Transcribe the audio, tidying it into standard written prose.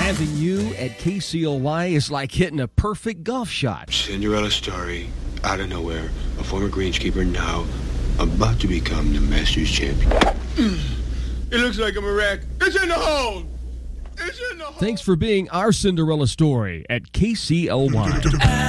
Having you at KCLY is like hitting a perfect golf shot. Cinderella story, out of nowhere. A former greenskeeper now about to become the Masters champion. It looks like I'm a wreck. It's in the hole! It's in the hole! Thanks for being our Cinderella story at KCLY.